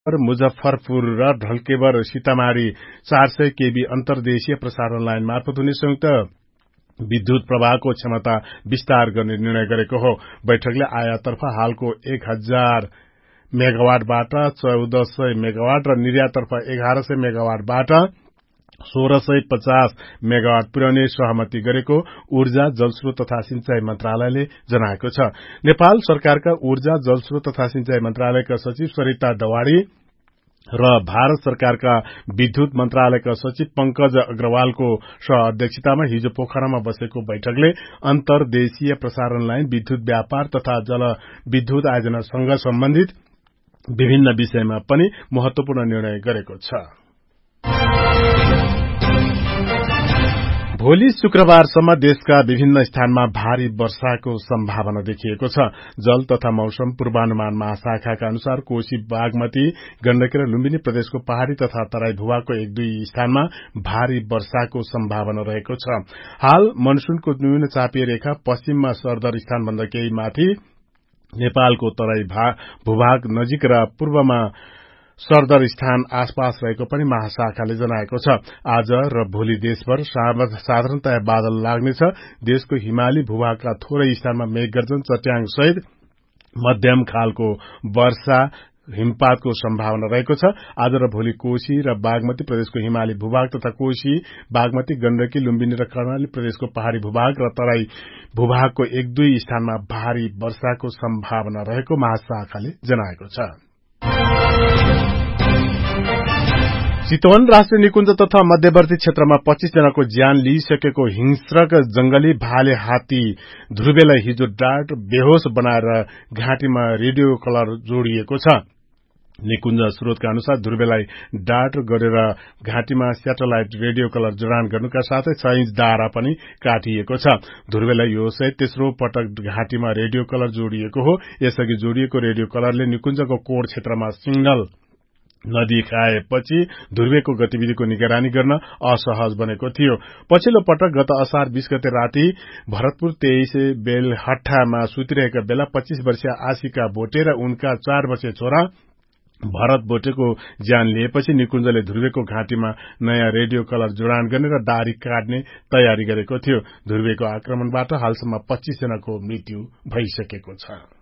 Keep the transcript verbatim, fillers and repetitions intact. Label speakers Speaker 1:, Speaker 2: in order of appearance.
Speaker 1: मुजफ्फरपुर र ढल्केवर सीतामारी चार सय केबी अन्तर्देशीय प्रसारण लाइन मार्फत हुने संयुक्त विद्युत प्रवाहको क्षमता विस्तार गर्ने निर्णय गरेको हो। बैठकले आयाततर्फ हालको एक हजार मेगावाटबाट चौध सय मेगावाट र निर्याततर्फ एघार सय मेगावाटबाट सोह्र सय पचास मेगावाट पुर्याउने सहमति गरेको ऊर्जा जलस्रोत तथा सिंचाई मन्त्रालयले जनाएको छ। नेपाल सरकारका ऊर्जा जलस्रोत तथा सिंचाई मन्त्रालयका सचिव सरिता दवाड़ी र भारत सरकारका विद्युत मन्त्रालयका सचिव पंकज अग्रवालको सह अध्यक्षतामा हिजो पोखरामा बसेको बैठकले अन्तर्देशीय प्रसारण लाइन, विद्युत व्यापार तथा जल विद्युत आयोजनासँग सम्बन्धित विभिन्न विषयमा पनि महत्वपूर्ण निर्णय गरेको छ। भोलि शुक्रबारसम्म देशका विभिन्न स्थानमा भारी वर्षाको सम्भावना देखिएको छ। जल तथा मौसम पूर्वानुमान महाशाखाका अनुसार कोशी, बागमती, गण्डकी र लुम्बिनी प्रदेशको पहाड़ी तथा तराई भूभागको एक दुई स्थानमा भारी वर्षाको सम्भावना रहेको छ। हाल मनसूनको न्यून चापीय रेखा पश्चिममा सरदर स्थानभन्दा केही माथि नेपालको तराई भूभाग नजिक र पूर्वमा सरदर स्थान आसपास रहेको पनि महाशाखाले जनाएको छ। आज र भोलि देशभर साधारणतया बादल लाग्नेछ। देशको हिमाली भूभागका थोरै स्थानमा मेघगर्जन, चट्याङ सहित मध्यम खालको वर्षा हिमपातको सम्भावना रहेको छ। आज र भोलि कोशी र बागमती प्रदेशको हिमाली भूभाग तथा कोशी, बागमती, गण्डकी, लुम्बिनी र कर्णाली प्रदेशको पहाड़ी भूभाग र तराई भूभागको एक दुई स्थानमा भारी वर्षाको सम्भावना रहेको महाशाखाले जनाएको छ। चितवन राष्ट्रिय निकुञ्ज तथा मध्यवर्ती क्षेत्रमा पच्चीस जनाको ज्यान लिइसकेको हिंस्रक जंगली भाले हात्ती ध्रुवेलाई हिजो डाँट बेहोश बनाएर घाँटीमा रेडियो कलर जोडिएको छ। निकुञ्ज स्रोतका अनुसार ध्रुवेलाई डाँट गरेर घाँटीमा स्याटेलाइट रेडियो कलर जडान गर्नुका साथै छ इन्च दारा पनि काटिएको छ। ध्रुवेलाई यो सहित तेस्रो पटक घाँटीमा रेडियो कलर जोडिएको हो। यसअघि जोडिएको रेडियो कलरले निकुञ्जको कोण क्षेत्रमा सिग्नल नदिखाएपछि ध्रुवेको गतिविधिको निगरानी गर्न असहज बनेको थियो। पछिल्लो पटक गत असार बीस गते राति भरतपुर तेइस बेलहट्टामा सुतिरहेका बेला पच्चीस वर्षीय आशिका भोटे र उनका चार वर्षीय छोरा भरत भोटेको ज्यान लिएपछि निकुञ्जले ध्रुवेको घाँटीमा नयाँ रेडियो कलर जोडान गर्ने र दारी काट्ने तयारी गरेको थियो। ध्रुवेको आक्रमणबाट हालसम्म पच्चीस जनाको मृत्यु भइसकेको छ।